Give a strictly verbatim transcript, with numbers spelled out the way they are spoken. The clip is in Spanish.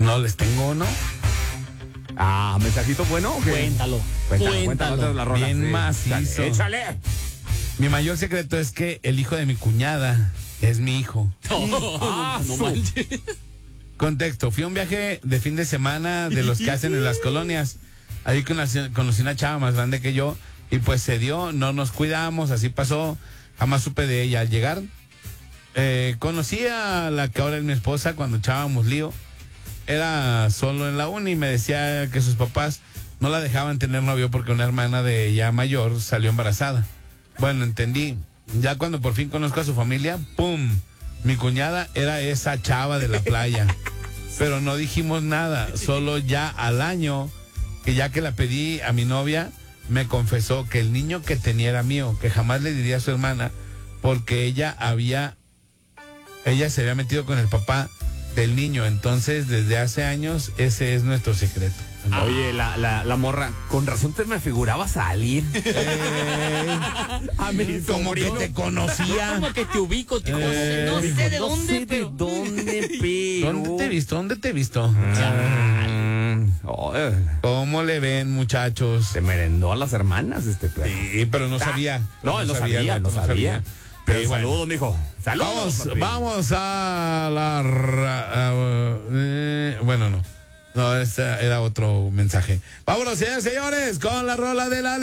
No les tengo, ¿no? Ah, ¿mensajito bueno o qué? Cuéntalo. Cuéntalo, Cuéntalo. cuéntalo la rola. Bien Sí. macizo. Échale. Mi mayor secreto es que el hijo de mi cuñada es mi hijo. Ah, no su- manches. Contexto, fui a un viaje de fin de semana de los que hacen en las colonias. Ahí conocí, conocí una chava más grande que yo y pues se dio, no nos cuidamos, así pasó, jamás supe de ella. Al llegar, eh, conocí a la que ahora es mi esposa cuando echábamos lío. Era solo en la uni y me decía que sus papás no la dejaban tener novio porque una hermana de ella mayor salió embarazada. Bueno, entendí. Ya cuando por fin conozco a su familia, ¡pum! Mi cuñada era esa chava de la playa. Pero no dijimos nada, solo ya al año, que ya que la pedí a mi novia, me confesó que el niño que tenía era mío, que jamás le diría a su hermana, porque ella había, ella se había metido con el papá del niño. Entonces, desde hace años, ese es nuestro secreto. Oye, la, la, la morra, con razón te me figurabas a alguien. Eh, A mi como que sobrino. te conocía. Como que te ubico, te Eh, no sé de No dónde, sé de pero... dónde, pero... ¿Dónde te he visto? ¿Dónde te he visto? Mm, oh, eh, ¿Cómo le ven, muchachos? se merendó a las hermanas este perro. Sí, pero no sabía. No, él no sabía, el no vato, sabía. Pero Sí, bueno. saludos, mijo. Saludos. Vamos, papi. vamos a la... ra- a- eh, bueno, no. No, este era otro mensaje. Vámonos, señores, señores, con la rola de la